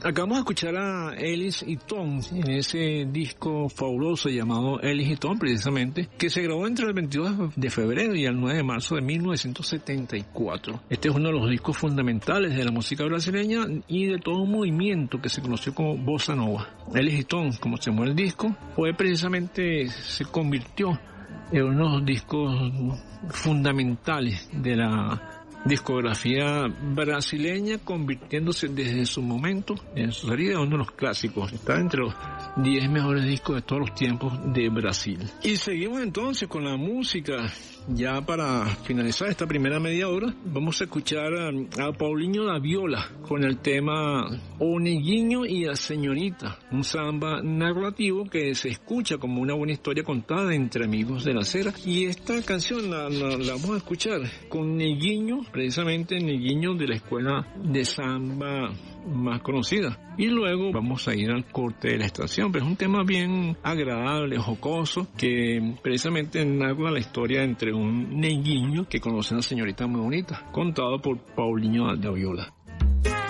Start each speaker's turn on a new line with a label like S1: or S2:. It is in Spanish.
S1: Acabamos de escuchar a Ellis y Tom en ese disco fabuloso llamado Ellis y Tom, precisamente, que se grabó entre el 22 de febrero y el 9 de marzo de 1974. Este es uno de los discos fundamentales de la música brasileña y de todo un movimiento que se conoció como Bossa Nova. Ellis y Tom, como se llamó el disco, se convirtió en uno de los discos fundamentales de la discografía brasileña, convirtiéndose desde su momento en su salida en uno de los clásicos. Está entre los 10 mejores discos de todos los tiempos de Brasil. Y seguimos entonces con la música. Ya para finalizar esta primera media hora, vamos a escuchar a Paulinho da Viola con el tema O Neguinho y a Señorita, un samba narrativo que se escucha como una buena historia contada entre amigos de la acera. Y esta canción la vamos a escuchar con Neguinho, precisamente Neguinho de la escuela de samba más conocida. Y luego vamos a ir al corte de la estación, pero es un tema bien agradable, jocoso, que precisamente narra la historia entre un neguinho que conoce a una señorita muy bonita, contado por Paulinho da Viola.